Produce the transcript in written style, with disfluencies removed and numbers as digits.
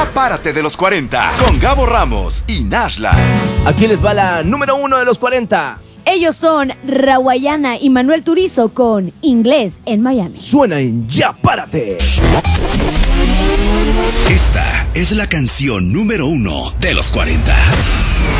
Ya párate de los 40 con Gabo Ramos y Nashla. Aquí les va la número 1 de los 40. Ellos son Rawayana y Manuel Turizo con Inglés en Miami. Suena en Ya Párate. Esta es la canción número 1 de los 40.